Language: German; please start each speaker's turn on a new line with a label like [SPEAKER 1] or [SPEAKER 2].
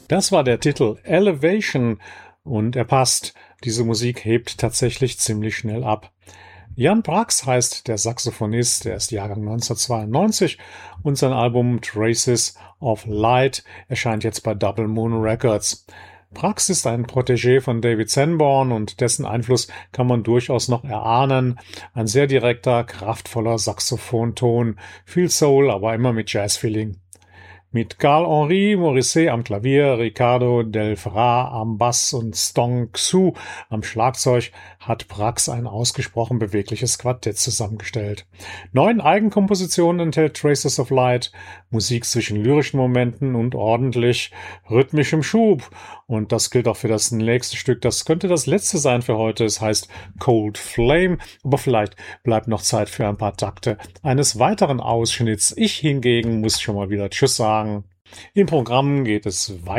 [SPEAKER 1] Das war der Titel Elevation und er passt. Diese Musik hebt tatsächlich ziemlich schnell ab. Jan Brax heißt der Saxophonist, er ist Jahrgang 1992 und sein Album Traces of Light erscheint jetzt bei Double Moon Records. Brax ist ein Protégé von David Sanborn und dessen Einfluss kann man durchaus noch erahnen. Ein sehr direkter, kraftvoller Saxophonton, viel Soul, aber immer mit Jazz-Feeling. Mit Carl-Henri Morisset am Klavier, Ricardo Del Ferrar am Bass und Stong Xu am Schlagzeug hat Brax ein ausgesprochen bewegliches Quartett zusammengestellt. 9 Eigenkompositionen enthält Traces of Light, Musik zwischen lyrischen Momenten und ordentlich rhythmischem Schub. Und das gilt auch für das nächste Stück. Das könnte das letzte sein für heute. Es heißt Cold Flame, aber vielleicht bleibt noch Zeit für ein paar Takte eines weiteren Ausschnitts. Ich hingegen muss schon mal wieder Tschüss sagen. Im Programm geht es weiter.